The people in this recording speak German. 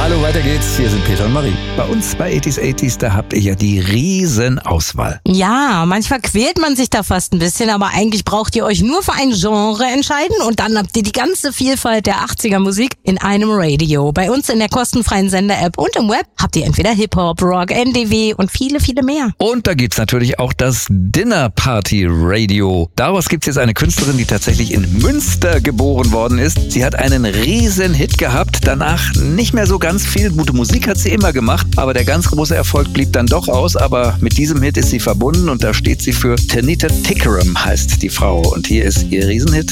Hallo, weiter geht's. Hier sind Peter und Marie. Bei uns bei 80s, da habt ihr ja die Riesenauswahl. Ja, manchmal quält man sich da fast ein bisschen, aber eigentlich braucht ihr euch nur für ein Genre entscheiden und dann habt ihr die ganze Vielfalt der 80er Musik in einem Radio. Bei uns in der kostenfreien Sender-App und im Web habt ihr entweder Hip-Hop, Rock, NDW und viele, viele mehr. Und da gibt's natürlich auch das Dinner Party Radio. Daraus gibt's jetzt eine Künstlerin, die tatsächlich in Münster geboren worden ist. Sie hat einen riesen Hit gehabt, danach nicht mehr so ganz viel. Gute Musik hat sie immer gemacht, aber der ganz große Erfolg blieb dann doch aus. Aber mit diesem Hit ist sie verbunden und da steht sie für Tanita Tikaram, heißt die Frau. Und hier ist ihr Riesenhit